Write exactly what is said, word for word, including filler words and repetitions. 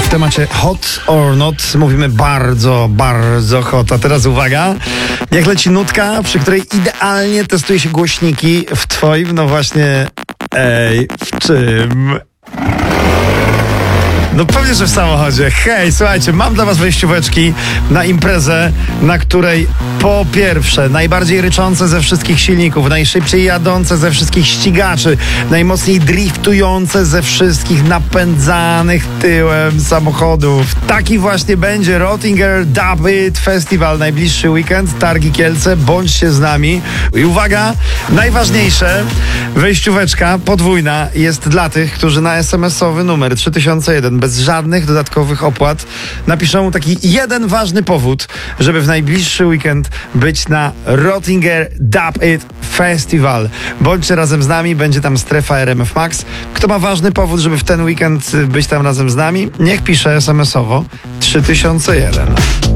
temacie hot or not mówimy bardzo, bardzo hot. A teraz uwaga, jak leci nutka, przy której idealnie testuje się głośniki w twoim, no właśnie, ej, w czym? No pewnie, że w samochodzie. Hej, słuchajcie, mam dla was wejścióweczki na imprezę, na której po pierwsze najbardziej ryczące ze wszystkich silników, najszybciej jadące ze wszystkich ścigaczy, najmocniej driftujące ze wszystkich napędzanych tyłem samochodów. Taki właśnie będzie Rottinger Dub It Festival, najbliższy weekend, Targi Kielce, bądźcie z nami. I uwaga, najważniejsze, wejścióweczka podwójna jest dla tych, którzy na es em esowy numer trzy tysiące jeden bez żadnych dodatkowych opłat napiszą taki jeden ważny powód, żeby w najbliższy weekend być na Rottinger Dub It Festival. Bądźcie razem z nami, będzie tam strefa er em ef Max. Kto ma ważny powód, żeby w ten weekend być tam razem z nami, niech pisze es em esowo trzy tysiące jeden.